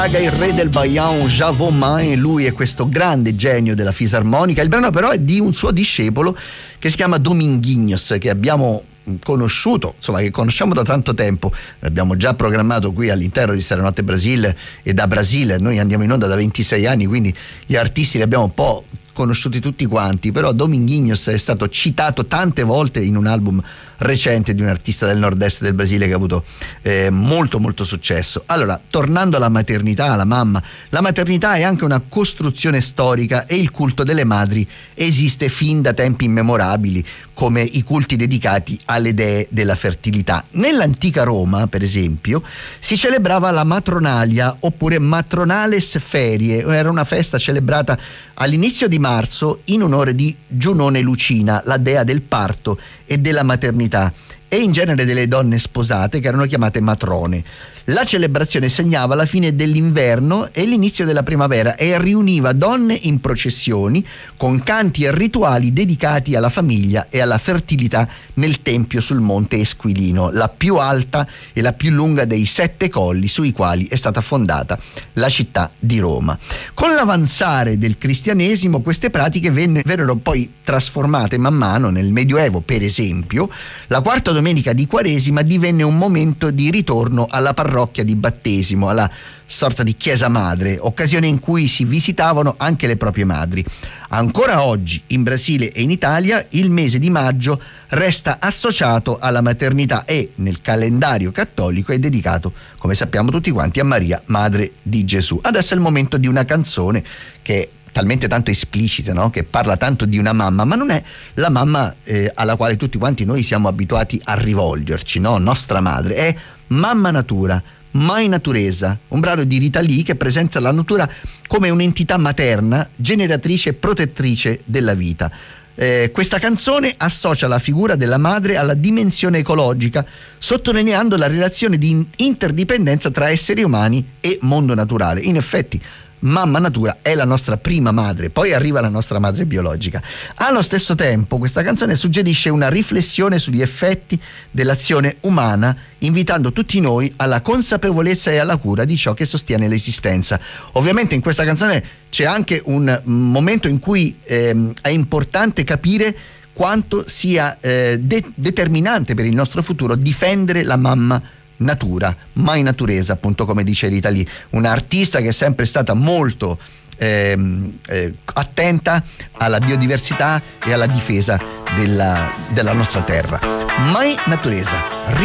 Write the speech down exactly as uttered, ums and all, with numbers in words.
Il re del Bayan, Javomain, lui è questo grande genio della fisarmonica. Il brano però è di un suo discepolo che si chiama Dominguinhos, che abbiamo conosciuto, insomma che conosciamo da tanto tempo. Abbiamo già programmato qui all'interno di Staranotte Brasile e da Brasile, noi andiamo in onda da ventisei anni, quindi gli artisti li abbiamo un po' conosciuti tutti quanti, però Dominguinhos è stato citato tante volte in un album recente di un artista del nord-est del Brasile che ha avuto eh, molto molto successo. Allora, tornando alla maternità, alla mamma, la maternità è anche una costruzione storica e il culto delle madri esiste fin da tempi immemorabili, come i culti dedicati alle dee della fertilità. Nell'antica Roma, per esempio, si celebrava la matronalia oppure matronales ferie, era una festa celebrata all'inizio di marzo in onore di Giunone Lucina, la dea del parto e della maternità, e in genere delle donne sposate che erano chiamate matrone. La celebrazione segnava la fine dell'inverno e l'inizio della primavera e riuniva donne in processioni con canti e rituali dedicati alla famiglia e alla fertilità nel tempio sul monte Esquilino, la più alta e la più lunga dei sette colli sui quali è stata fondata la città di Roma. Con l'avanzare del cristianesimo queste pratiche venne, vennero poi trasformate man mano. Nel Medioevo, per esempio, la quarta domenica di Quaresima divenne un momento di ritorno alla parrocchia di battesimo, alla sorta di chiesa madre, occasione in cui si visitavano anche le proprie madri. Ancora oggi in Brasile e in Italia il mese di maggio resta associato alla maternità e nel calendario cattolico è dedicato, come sappiamo tutti quanti, a Maria, madre di Gesù. Adesso è il momento di una canzone che è talmente tanto esplicita, no? Che parla tanto di una mamma, ma non è la mamma eh, alla quale tutti quanti noi siamo abituati a rivolgerci, no? Nostra madre, è Mamma Natura, Mai Natureza, un brano di Rita Lee che presenta la natura come un'entità materna, generatrice e protettrice della vita. Eh, questa canzone associa la figura della madre alla dimensione ecologica, sottolineando la relazione di interdipendenza tra esseri umani e mondo naturale. In effetti, Mamma Natura è la nostra prima madre, poi arriva la nostra madre biologica. Allo stesso tempo questa canzone suggerisce una riflessione sugli effetti dell'azione umana, invitando tutti noi alla consapevolezza e alla cura di ciò che sostiene l'esistenza. Ovviamente in questa canzone c'è anche un momento in cui ehm, è importante capire quanto sia eh, de- determinante per il nostro futuro difendere la mamma natura, Mai Natureza, appunto, come dice Rita Lee, un'artista che è sempre stata molto ehm, eh, attenta alla biodiversità e alla difesa della, della nostra terra. Mai Natureza.